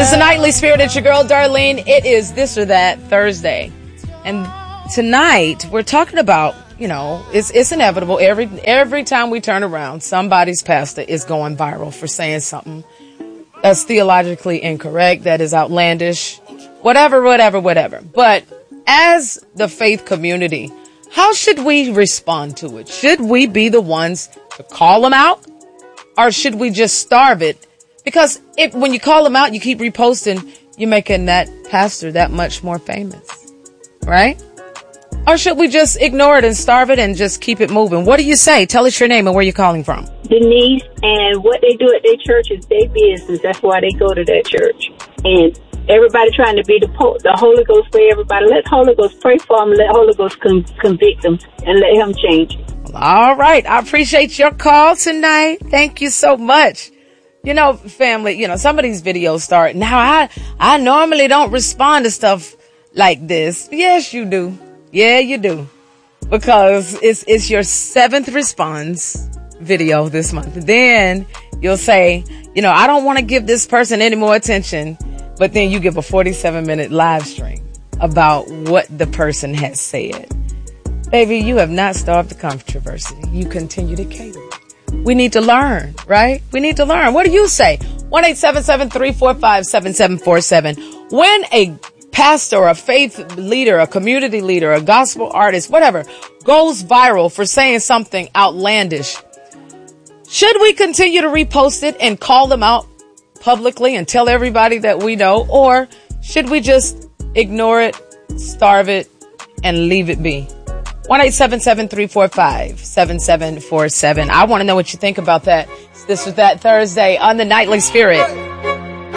It's the Nightly Spirit. It's your girl, Darlene. It is This or That Thursday. And tonight, we're talking about, you know, it's inevitable. Every time we turn around, somebody's pastor is going viral for saying something that's theologically incorrect, that is outlandish, whatever. But as the faith community, how should we respond to it? Should we be the ones to call them out? Or should we just starve it? Because when you call them out, you keep reposting, you're making that pastor that much more famous, right? Or should we just ignore it and starve it and just keep it moving? What do you say? Tell us your name and where you're calling from. Denise, and what they do at their church is their business. That's why they go to that church. And everybody trying to be the Holy Ghost for everybody. Let the Holy Ghost pray for them. Let the Holy Ghost convict them and let him change. All right. I appreciate your call tonight. Thank you so much. You know, family, you know, some of these videos start. Now, I normally don't respond to stuff like this. Yes, you do. Yeah, you do. Because it's your 7th response video this month. Then you'll say, you know, I don't want to give this person any more attention. But then you give a 47-minute live stream about what the person has said. Baby, you have not starved the controversy. You continue to cater. We need to learn, right? We need to learn. What do you say? 1-877-345-7747. When a pastor, a faith leader, a community leader, a gospel artist, whatever, goes viral for saying something outlandish, should we continue to repost it and call them out publicly and tell everybody that we know? Or should we just ignore it, starve it, and leave it be? 1-877-345-7747. I want to know what you think about that. This was That Thursday on the Nightly Spirit.